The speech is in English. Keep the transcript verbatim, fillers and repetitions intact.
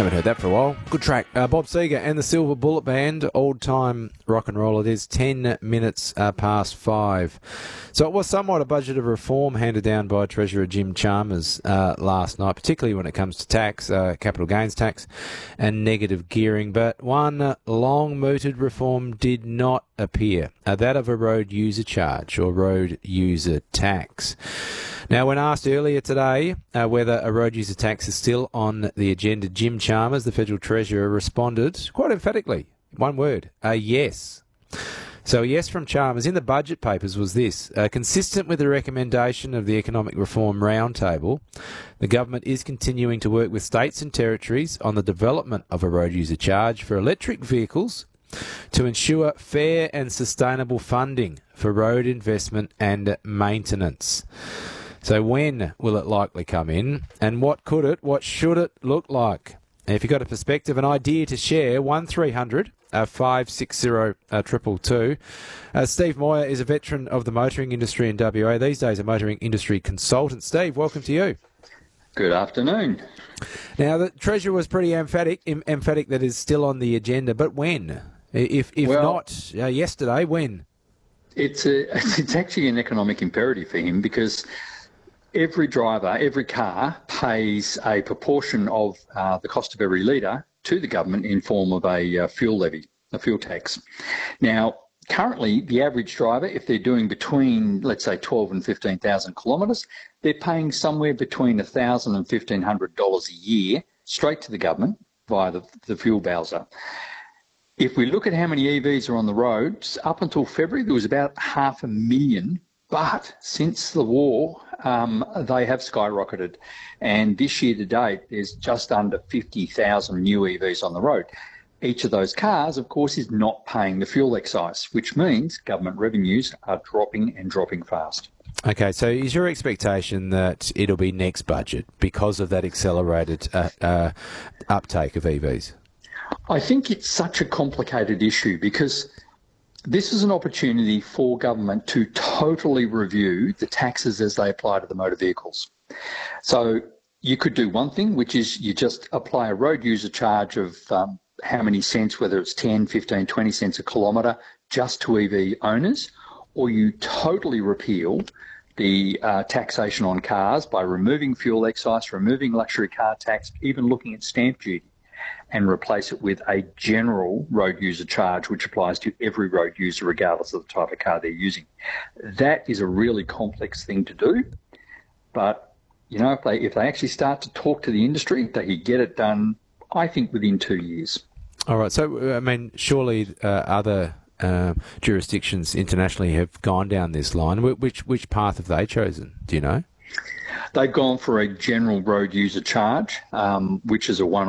Haven't heard that for a while. Good track. Uh, Bob Seger and the Silver Bullet Band, old-time rock and roll. It is ten minutes uh, past five. So it was somewhat a budget of reform handed down by Treasurer Jim Chalmers uh, last night, particularly when it comes to tax, uh, capital gains tax and negative gearing. But one uh, long-mooted reform did not appear, uh, that of a road user charge or road user tax. Now, when asked earlier today uh, whether a road user tax is still on the agenda, Jim Chalmers, the Federal Treasurer, responded quite emphatically, one word, a yes. So a yes from Chalmers in the budget papers was this: uh, consistent with the recommendation of the Economic Reform Roundtable, the government is continuing to work with states and territories on the development of a road user charge for electric vehicles to ensure fair and sustainable funding for road investment and maintenance. So when will it likely come in, and what could it, what should it look like? And if you've got a perspective, an idea to share, one three hundred five six zero two two two. Uh, Steve Moyer is a veteran of the motoring industry in W A, these days a motoring industry consultant. Steve, welcome to you. Good afternoon. Now, the Treasurer was pretty emphatic, em- emphatic that is still on the agenda, but when? If, if well, not uh, yesterday, when? It's a, it's actually an economic imperative for him, because every driver, every car pays a proportion of uh, the cost of every litre to the government in form of a uh, fuel levy, a fuel tax. Now, currently, the average driver, if they're doing between, let's say, twelve and fifteen thousand kilometres, they're paying somewhere between one thousand dollars and fifteen hundred dollars a year straight to the government via the, the fuel bowser. If we look at how many E Vs are on the roads, up until February, there was about half a million. But since the war, um, they have skyrocketed. And this year to date, there's just under fifty thousand new E Vs on the road. Each of those cars, of course, is not paying the fuel excise, which means government revenues are dropping and dropping fast. Okay, so is your expectation that it'll be next budget because of that accelerated uh, uh, uptake of E Vs? I think it's such a complicated issue, because this is an opportunity for government to totally review the taxes as they apply to the motor vehicles. So you could do one thing, which is you just apply a road user charge of um, how many cents, whether it's ten, fifteen, twenty cents a kilometre, just to E V owners, or you totally repeal the uh, taxation on cars by removing fuel excise, removing luxury car tax, even looking at stamp duty, and replace it with a general road user charge, which applies to every road user regardless of the type of car they're using. That is a really complex thing to do, but you know, if they if they actually start to talk to the industry, they could get it done, I think, within two years. All right. So, I mean, surely uh, other uh, jurisdictions internationally have gone down this line. Which which path have they chosen? Do you know? They've gone for a general road user charge, um, which is a one